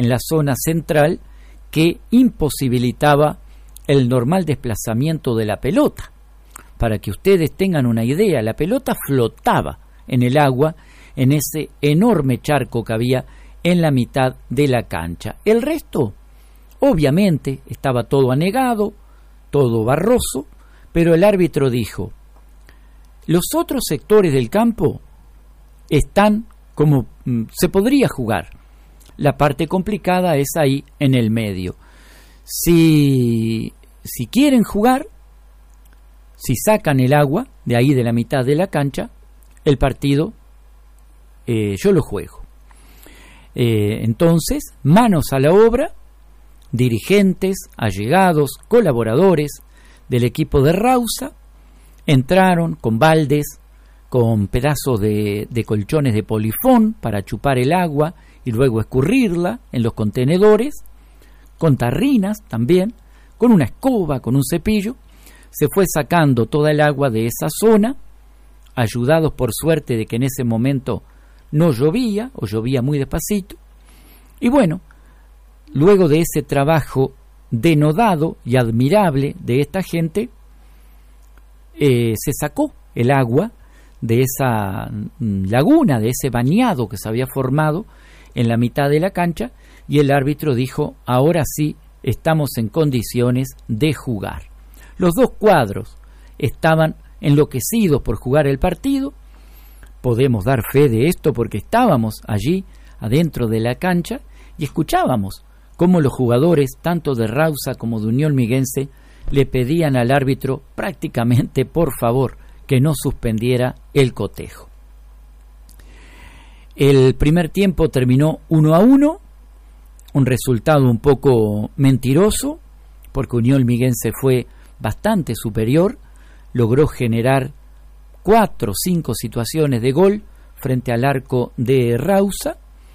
en la zona central que imposibilitaba el normal desplazamiento de la pelota. Para que ustedes tengan una idea, la pelota flotaba en el agua en ese enorme charco que había en la mitad de la cancha. El resto, obviamente, estaba todo anegado, todo barroso, pero el árbitro dijo: los otros sectores del campo están como se podría jugar. La parte complicada es ahí en el medio. Si quieren jugar, si sacan el agua de ahí de la mitad de la cancha, el partido yo lo juego. Entonces, manos a la obra, dirigentes, allegados, colaboradores del equipo de Rausa entraron con baldes, con pedazos de colchones de polifón para chupar el agua y luego escurrirla en los contenedores, con tarrinas también, con una escoba, con un cepillo. Se fue sacando toda el agua de esa zona, ayudados por suerte de que en ese momento no llovía o llovía muy despacito. Y bueno, luego de ese trabajo denodado y admirable de esta gente, se sacó el agua de esa laguna, de ese bañado que se había formado en la mitad de la cancha, y el árbitro dijo: ahora sí estamos en condiciones de jugar. Los dos cuadros estaban enloquecidos por jugar el partido. Podemos dar fe de esto porque estábamos allí adentro de la cancha y escuchábamos cómo los jugadores, tanto de Rausa como de Unión Miguense, le pedían al árbitro prácticamente por favor que no suspendiera el cotejo. El primer tiempo terminó 1-1, un resultado un poco mentiroso, porque Unión Miguense fue bastante superior, logró generar 4 o 5 situaciones de gol frente al arco de Rausa,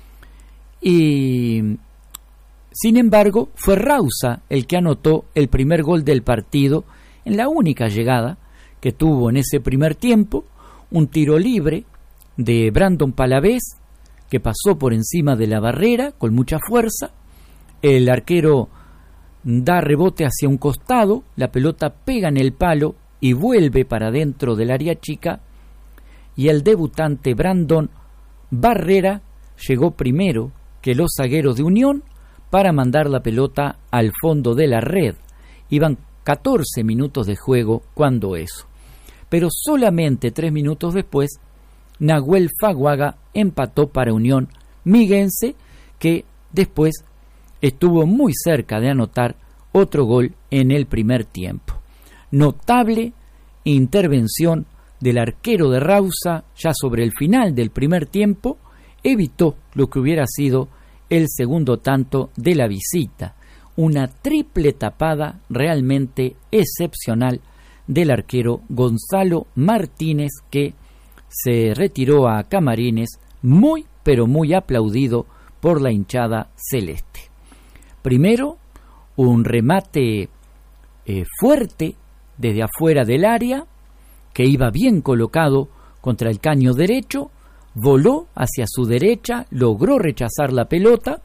y sin embargo fue Rausa el que anotó el primer gol del partido en la única llegada que tuvo en ese primer tiempo, un tiro libre de Brandon Palavés que pasó por encima de la barrera con mucha fuerza. El arquero da rebote hacia un costado, la pelota pega en el palo y vuelve para dentro del área chica, y el debutante Brandon Barrera llegó primero que los zagueros de Unión para mandar la pelota al fondo de la red. Iban 14 minutos de juego cuando eso. Pero solamente 3 minutos después, Nahuel Faguaga empató para Unión Miguense, que después estuvo muy cerca de anotar otro gol en el primer tiempo. Notable intervención del arquero de Rausa ya sobre el final del primer tiempo, evitó lo que hubiera sido el segundo tanto de la visita. Una triple tapada realmente excepcional del arquero Gonzalo Martínez, que se retiró a camarines muy pero muy aplaudido por la hinchada celeste. Primero, un remate fuerte desde afuera del área, que iba bien colocado contra el caño derecho, voló hacia su derecha, logró rechazar la pelota,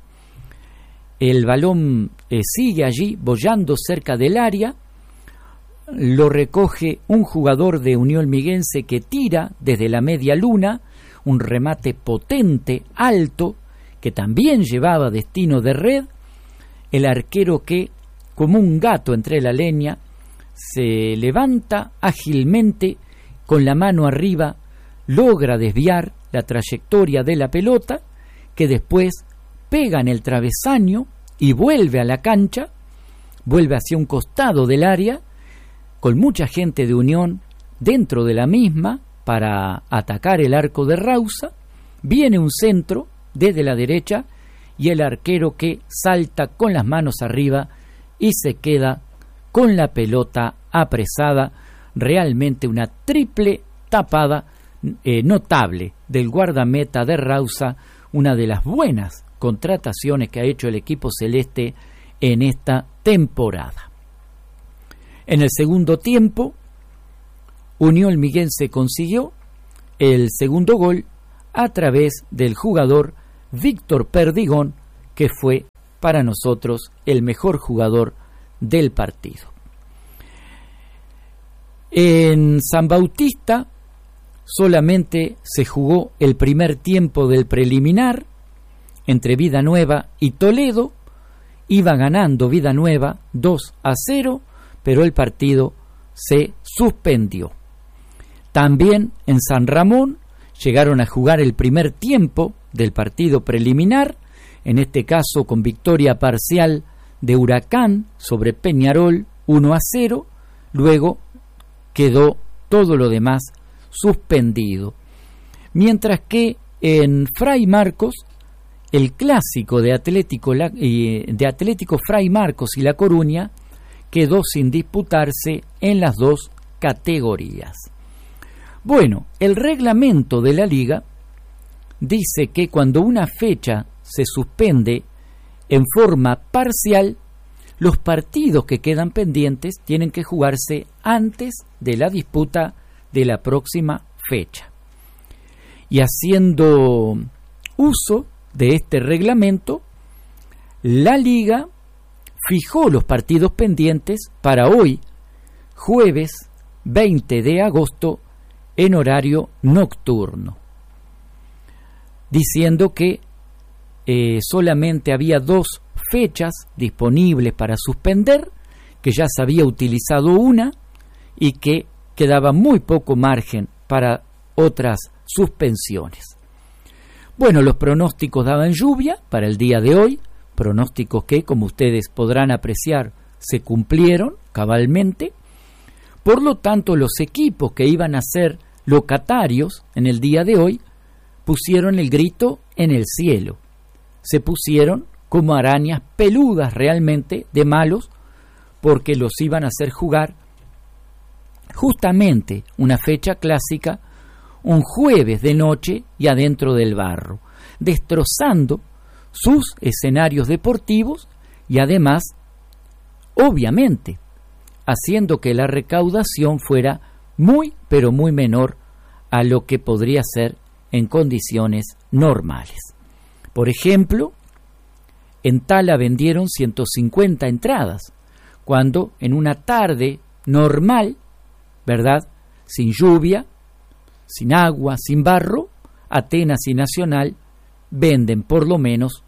el balón sigue allí boyando cerca del área, lo recoge un jugador de Unión Miguense que tira desde la media luna, un remate potente, alto, que también llevaba destino de red. El arquero, que como un gato entre la leña, se levanta ágilmente con la mano arriba, logra desviar la trayectoria de la pelota, que después pega en el travesaño y vuelve a la cancha, vuelve hacia un costado del área, con mucha gente de Unión dentro de la misma para atacar el arco de Rausa. Viene un centro desde la derecha y el arquero, que salta con las manos arriba y se queda con la pelota apresada. Realmente una triple tapada notable del guardameta de Rausa, una de las buenas contrataciones que ha hecho el equipo celeste en esta temporada. En el segundo tiempo, Unión Miguense consiguió el segundo gol a través del jugador Víctor Perdigón, que fue para nosotros el mejor jugador del partido. En San Bautista solamente se jugó el primer tiempo del preliminar entre Vida Nueva y Toledo. Iba ganando Vida Nueva 2-0, pero el partido se suspendió. También en San Ramón llegaron a jugar el primer tiempo del partido preliminar, en este caso con victoria parcial de Huracán sobre Peñarol 1-0, luego quedó todo lo demás suspendido. Mientras que en Fray Marcos, el clásico de Atlético Fray Marcos y La Coruña quedó sin disputarse en las dos categorías. Bueno, el reglamento de la liga dice que cuando una fecha se suspende en forma parcial, los partidos que quedan pendientes tienen que jugarse antes de la disputa de la próxima fecha. Y haciendo uso de este reglamento, la liga fijó los partidos pendientes para hoy, jueves 20 de agosto, en horario nocturno, diciendo que solamente había 2 fechas disponibles para suspender, que ya se había utilizado una y que quedaba muy poco margen para otras suspensiones. Bueno, los pronósticos daban lluvia para el día de hoy, pronósticos que, como ustedes podrán apreciar, se cumplieron cabalmente. Por lo tanto, los equipos que iban a ser locatarios en el día de hoy pusieron el grito en el cielo. Se pusieron como arañas peludas realmente de malos, porque los iban a hacer jugar justamente una fecha clásica, un jueves de noche y adentro del barro, destrozando sus escenarios deportivos y además, obviamente, haciendo que la recaudación fuera muy, pero muy menor a lo que podría ser en condiciones normales. Por ejemplo, en Tala vendieron 150 entradas, cuando en una tarde normal, ¿verdad?, sin lluvia, sin agua, sin barro, Atenas y Nacional venden por lo menos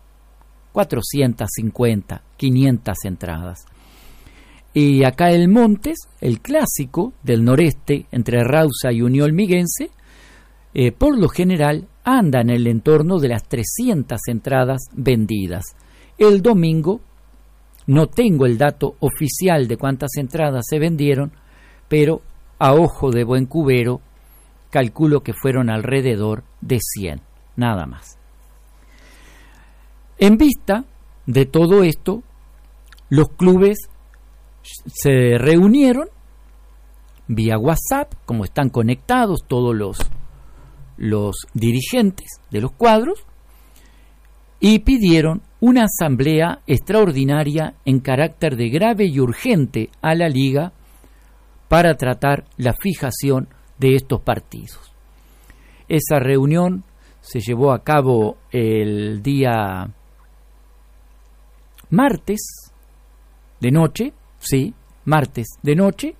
450, 500 entradas. Y acá el Montes, el clásico del noreste entre Rausa y Unión Miguense, por lo general anda en el entorno de las 300 entradas vendidas. El domingo no tengo el dato oficial de cuántas entradas se vendieron, pero a ojo de buen cubero calculo que fueron alrededor de 100, nada más. En vista de todo esto, los clubes se reunieron vía WhatsApp, como están conectados todos los dirigentes de los cuadros, y pidieron una asamblea extraordinaria en carácter de grave y urgente a la liga para tratar la fijación de estos partidos. Esa reunión se llevó a cabo el día martes de noche, martes de noche.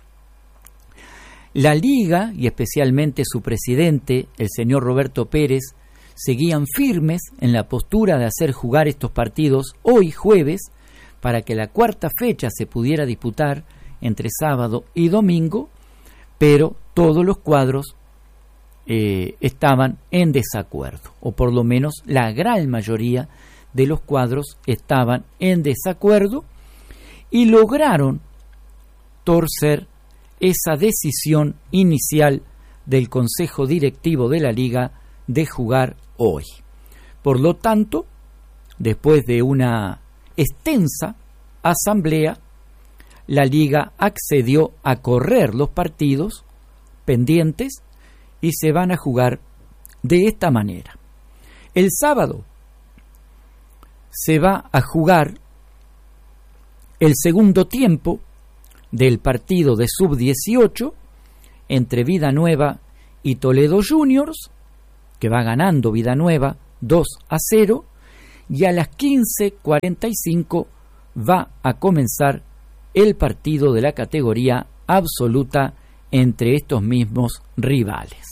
La liga y especialmente su presidente, el señor Roberto Pérez, seguían firmes en la postura de hacer jugar estos partidos hoy jueves para que la cuarta fecha se pudiera disputar entre sábado y domingo, pero todos los cuadros estaban en desacuerdo, o por lo menos la gran mayoría de los cuadros estaban en desacuerdo y lograron torcer esa decisión inicial del Consejo Directivo de la Liga de jugar hoy. Por lo tanto, después de una extensa asamblea, la Liga accedió a correr los partidos pendientes y se van a jugar de esta manera. El sábado se va a jugar el segundo tiempo del partido de sub-18 entre Vida Nueva y Toledo Juniors, que va ganando Vida Nueva 2-0, y a las 15:45 va a comenzar el partido de la categoría absoluta entre estos mismos rivales.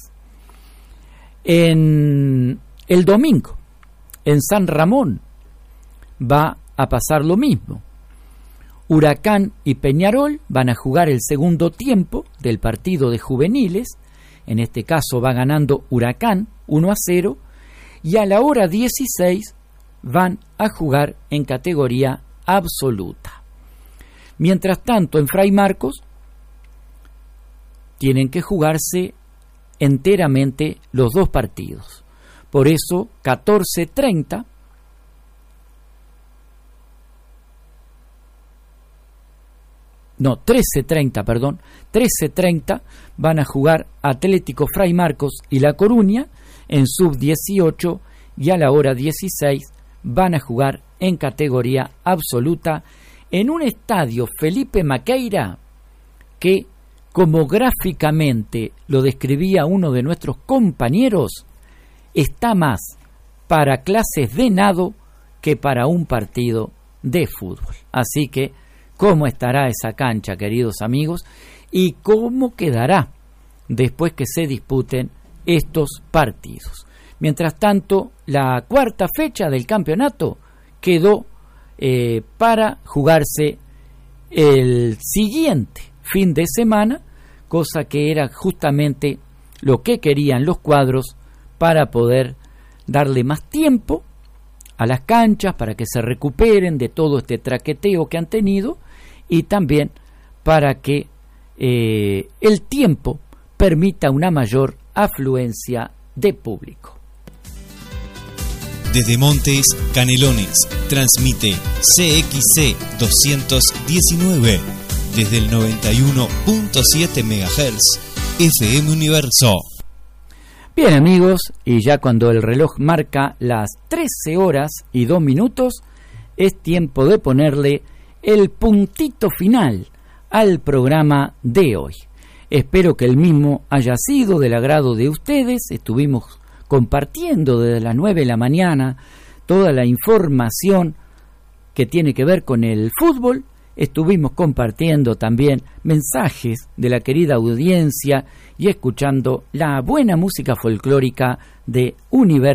En el domingo, en San Ramón, va a pasar lo mismo. Huracán y Peñarol van a jugar el segundo tiempo del partido de juveniles. En este caso va ganando Huracán 1-0, y a la hora 16 van a jugar en categoría absoluta. Mientras tanto, en Fray Marcos tienen que jugarse enteramente los dos partidos. Por eso, 14:30 13:30 van a jugar Atlético Fray Marcos y La Coruña en sub-18, y a la hora 16 van a jugar en categoría absoluta en un estadio Felipe Maqueira que, como gráficamente lo describía uno de nuestros compañeros, está más para clases de nado que para un partido de fútbol. Así que, ¿cómo estará esa cancha, queridos amigos? ¿Y cómo quedará después que se disputen estos partidos? Mientras tanto, la cuarta fecha del campeonato quedó para jugarse el siguiente fin de semana, cosa que era justamente lo que querían los cuadros para poder darle más tiempo a las canchas, para que se recuperen de todo este traqueteo que han tenido, y también para que el tiempo permita una mayor afluencia de público. Desde Montes, Canelones, transmite CXC 219 desde el 91.7 MHz FM Universo. Bien, amigos, y ya cuando el reloj marca las 13:02, es tiempo de ponerle el puntito final al programa de hoy. Espero que el mismo haya sido del agrado de ustedes. Estuvimos compartiendo desde las 9 de la mañana toda la información que tiene que ver con el fútbol. Estuvimos compartiendo también mensajes de la querida audiencia y escuchando la buena música folclórica de Universo.